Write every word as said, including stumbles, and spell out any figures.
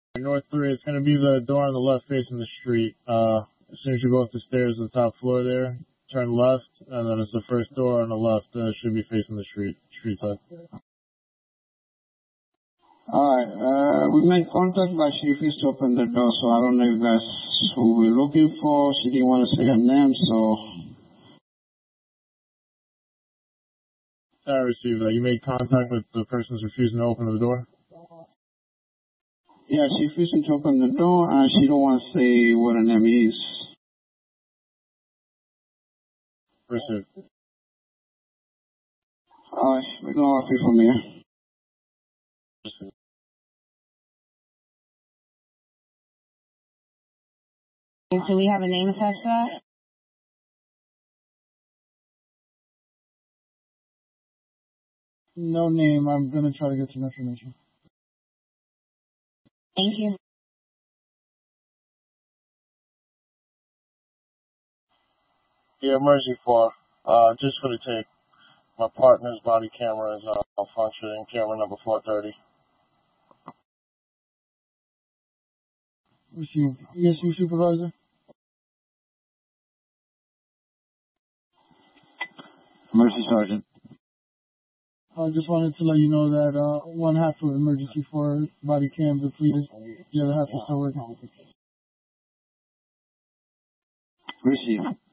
North three, it's going to be the door on the left facing the street. Uh, as soon as you go up the stairs to the top floor there, turn left, and then it's the first door on the left. Uh, should be facing the street, street side. Alright, uh, we made contact, but she refused to open the door, so I don't know if that's who we're looking for. She didn't want to say her name, so... I received that. You made contact with the person who's refusing to open the door? Yeah, she refusing to open the door, and she don't want to say what her name is. Received. Alright, we're going to repeat from here. Received. Do we have a name attached to that? No name. I'm going to try to get some information. Thank you. Yeah, emergency four. Uh, just for the take. My partner's body camera is uh, malfunctioning. Camera number four thirty. Received. Yes, you supervisor? Emergency Sergeant. I just wanted to let you know that uh, one half of emergency four body cam depleted. The other half is still working. Receive.